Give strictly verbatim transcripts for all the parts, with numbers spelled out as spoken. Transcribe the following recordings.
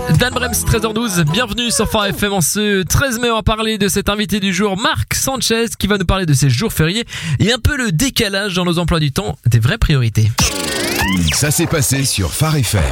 Dan Brems, treize heures douze, bienvenue sur Phare F M en ce treize mai. On va parler de cet invité du jour, Marc Sanchez, qui va nous parler de ses jours fériés et un peu le décalage dans nos emplois du temps des vraies priorités. Ça s'est passé sur Phare F M.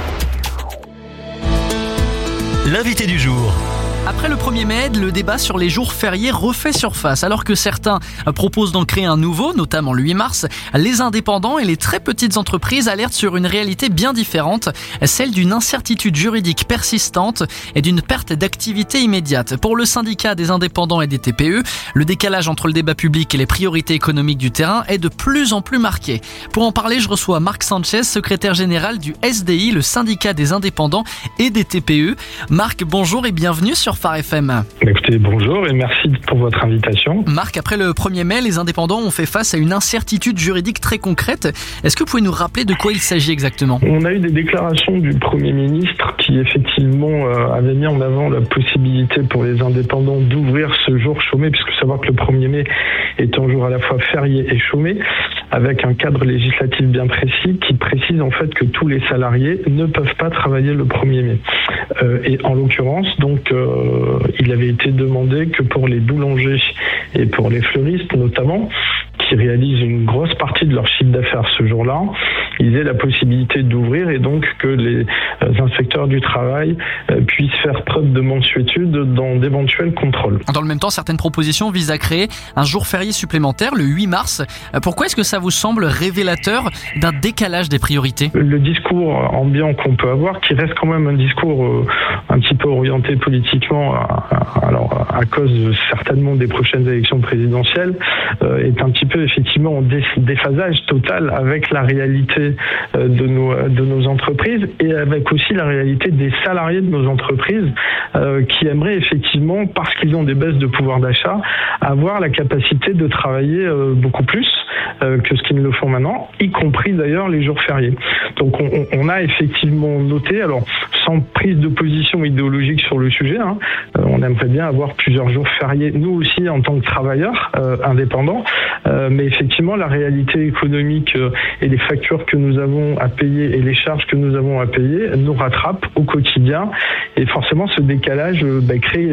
L'invité du jour. Après le premier mai, le débat sur les jours fériés refait surface. Alors que certains proposent d'en créer un nouveau, notamment le huit mars, les indépendants et les très petites entreprises alertent sur une réalité bien différente, celle d'une incertitude juridique persistante et d'une perte d'activité immédiate. Pour le syndicat des indépendants et des T P E, le décalage entre le débat public et les priorités économiques du terrain est de plus en plus marqué. Pour en parler, je reçois Marc Sanchez, secrétaire général du S D I, le syndicat des indépendants et des T P E. Marc, bonjour et bienvenue sur Phare F M. Écoutez, bonjour et merci pour votre invitation. Marc, après le premier mai, les indépendants ont fait face à une incertitude juridique très concrète. Est-ce que vous pouvez nous rappeler de quoi il s'agit exactement ? On a eu des déclarations du Premier ministre qui effectivement euh, avait mis en avant la possibilité pour les indépendants d'ouvrir ce jour chômé, puisque savoir que le premier mai est un jour à la fois férié et chômé, avec un cadre législatif bien précis qui précise en fait que tous les salariés ne peuvent pas travailler le premier mai. Euh, et en l'occurrence, donc, euh, il avait été demandé que pour les boulangers et pour les fleuristes notamment, qui réalisent une grosse partie de leur chiffre d'affaires ce jour-là, ils aient la possibilité d'ouvrir et donc que les inspecteurs du travail puissent faire preuve de mansuétude dans d'éventuels contrôles. Dans le même temps, certaines propositions visent à créer un jour férié supplémentaire, le huit mars. Pourquoi est-ce que ça vous semble révélateur d'un décalage des priorités ? Le discours ambiant qu'on peut avoir, qui reste quand même un discours un petit peu orienté politiquement, alors à cause certainement des prochaines élections présidentielles, est un petit peu effectivement en déphasage total avec la réalité de nos, de nos entreprises et avec aussi la réalité des salariés de nos entreprises euh, qui aimeraient effectivement, parce qu'ils ont des baisses de pouvoir d'achat, avoir la capacité de travailler euh, beaucoup plus euh, que ce qu'ils ne le font maintenant, y compris d'ailleurs les jours fériés. Donc on, on a effectivement noté, alors sans prise de position idéologique sur le sujet, hein, euh, on aimerait bien avoir plusieurs jours fériés, nous aussi en tant que travailleurs euh, indépendants, euh, mais effectivement la réalité économique euh, et les factures que nous avons à payer et les charges que nous avons à payer nous rattrapent au quotidien et forcément ce décalage euh, bah, crée